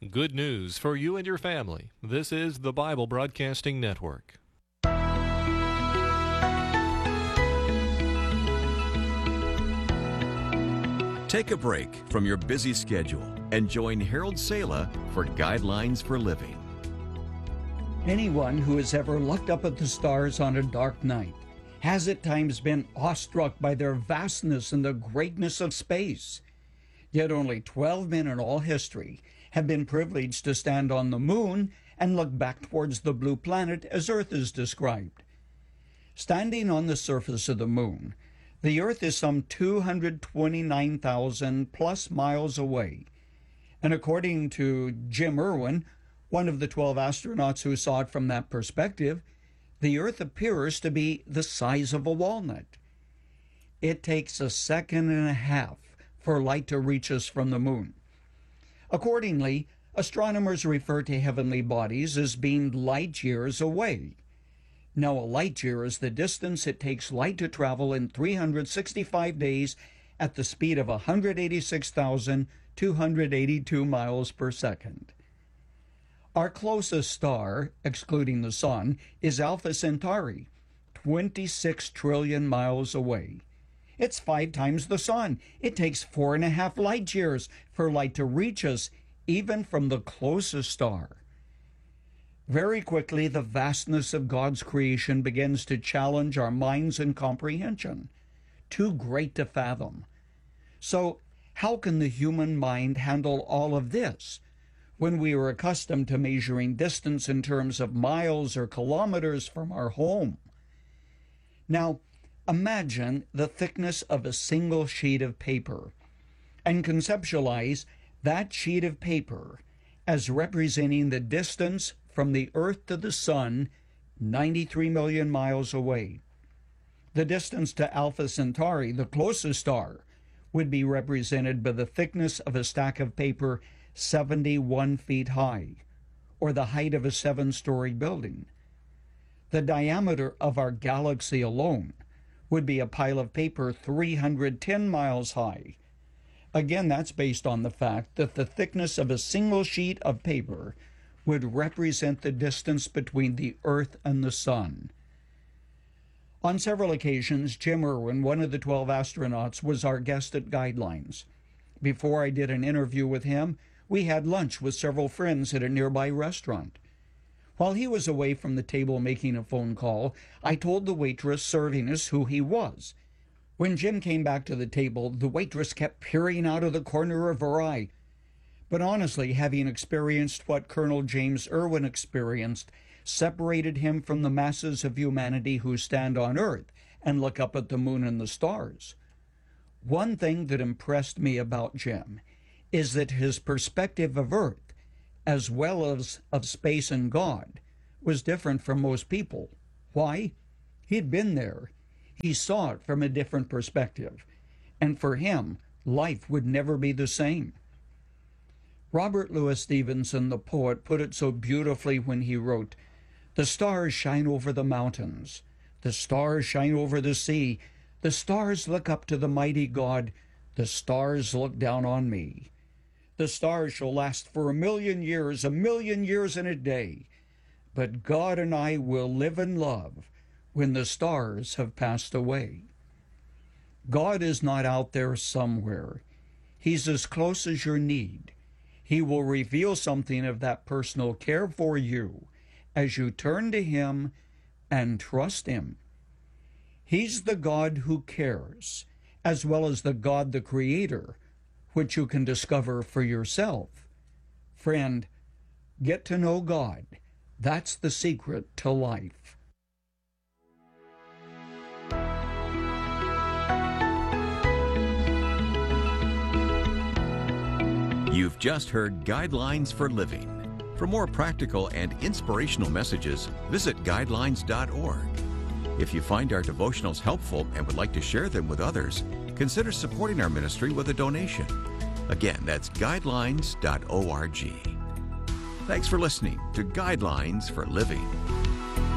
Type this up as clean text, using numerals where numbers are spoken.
good news for you and your family. This is the Bible Broadcasting Network. Take a break from your busy schedule and join Harold Sala for Guidelines for Living. Anyone who has ever looked up at the stars on a dark night has at times been awestruck by their vastness and the greatness of space. Yet only 12 men in all history have been privileged to stand on the moon and look back towards the blue planet as Earth is described. Standing on the surface of the moon, the Earth is some 229,000 plus miles away. And according to Jim Irwin, one of the 12 astronauts who saw it from that perspective, the Earth appears to be the size of a walnut. It takes a second and a half for light to reach us from the moon. Accordingly, astronomers refer to heavenly bodies as being light years away. Now, a light year is the distance it takes light to travel in 365 days at the speed of 186,282 miles per second. Our closest star, excluding the Sun, is Alpha Centauri, 26 trillion miles away. It's 5 times the Sun. It takes 4.5 light years for light to reach us, even from the closest star. Very quickly, the vastness of God's creation begins to challenge our minds and comprehension. Too great to fathom. So, how can the human mind handle all of this when we are accustomed to measuring distance in terms of miles or kilometers from our home? Now, imagine the thickness of a single sheet of paper and conceptualize that sheet of paper as representing the distance from the Earth to the Sun, 93 million miles away. The distance to Alpha Centauri, the closest star, would be represented by the thickness of a stack of paper 71 feet high, or the height of a 7-story building. The diameter of our galaxy alone would be a pile of paper 310 miles high. Again, that's based on the fact that the thickness of a single sheet of paper would represent the distance between the Earth and the Sun. On several occasions, Jim Irwin, one of the 12 astronauts, was our guest at Guidelines. Before I did an interview with him, we had lunch with several friends at a nearby restaurant. While he was away from the table making a phone call, I told the waitress serving us who he was. When Jim came back to the table, the waitress kept peering out of the corner of her eye. But honestly, having experienced what Colonel James Irwin experienced separated him from the masses of humanity who stand on Earth and look up at the moon and the stars. One thing that impressed me about Jim is that his perspective of Earth, as well as of space and God, was different from most people. Why? He'd been there. He saw it from a different perspective. And for him, life would never be the same. Robert Louis Stevenson, the poet, put it so beautifully when he wrote, "The stars shine over the mountains. The stars shine over the sea. The stars look up to the mighty God. The stars look down on me. The stars shall last for 1,000,000 years, 1,000,000 years and a day. But God and I will live in love when the stars have passed away." God is not out there somewhere. He's as close as your need. He will reveal something of that personal care for you as you turn to Him and trust Him. He's the God who cares, as well as the God the Creator, which you can discover for yourself. Friend, get to know God. That's the secret to life. You've just heard Guidelines for Living. For more practical and inspirational messages, visit guidelines.org. If you find our devotionals helpful and would like to share them with others, consider supporting our ministry with a donation. Again, that's guidelines.org. Thanks for listening to Guidelines for Living.